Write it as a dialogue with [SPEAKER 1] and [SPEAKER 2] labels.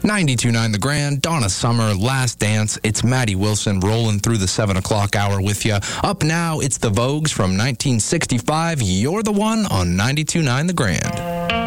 [SPEAKER 1] 92.9 The Grand, Donna Summer, Last Dance. It's Maddie Wilson rolling through the 7 o'clock hour with you. Up now, it's the Vogues from 1965. You're the one on 92.9 The Grand.